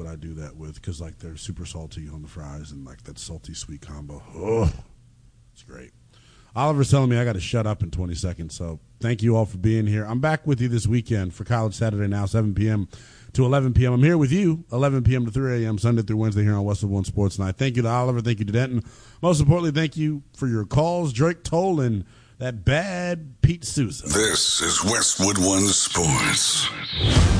what I do that with because, like, they're super salty on the fries and, like, that salty-sweet combo. Oh, it's great. Oliver's telling me I got to shut up in 20 seconds, so thank you all for being here. I'm back with you this weekend for College Saturday Now, 7 p.m. to 11 p.m. I'm here with you, 11 p.m. to 3 a.m., Sunday through Wednesday here on Westwood One Sports Night. Thank you to Oliver. Thank you to Denton. Most importantly, thank you for your calls. Drake Tolan, that bad Pete Sousa. This is Westwood One Sports.